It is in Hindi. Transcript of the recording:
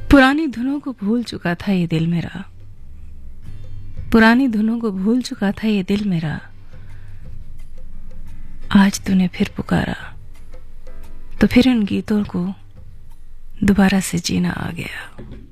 पुरानी धुनों को भूल चुका था ये दिल मेरा, पुरानी धुनों को भूल चुका था ये दिल मेरा। आज तूने फिर पुकारा तो फिर उन गीतों को दोबारा से जीना आ गया।